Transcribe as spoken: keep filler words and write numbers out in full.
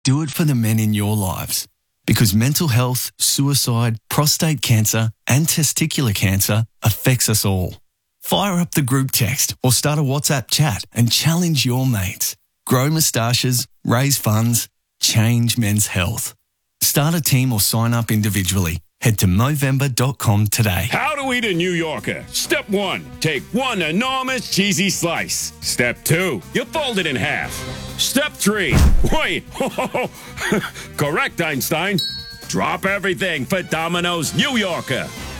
Do it for the men in your lives. Because mental health, suicide, prostate cancer and testicular cancer affects us all. Fire up the group text or start a WhatsApp chat and challenge your mates. Grow moustaches, raise funds, change men's health. Start a team or sign up individually. Head to Movember dot com today. How to eat a New Yorker. Step one, take one enormous cheesy slice. Step two, you fold it in half. Step three, wait, correct, Einstein. Drop everything for Domino's New Yorker.